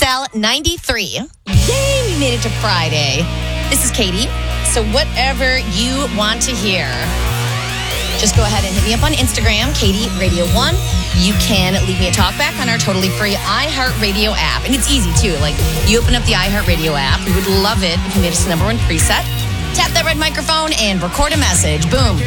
Cell 93. Yay, we made it to Friday. This is Katie. So whatever you want to hear, just go ahead and hit me up on Instagram, Katie Radio 1. You can leave me a talkback on our totally free iHeartRadio app. And it's easy, too. Like, you open up the iHeartRadio app. We would love it if you made us the #1 preset. Tap that red microphone and record a message. Boom.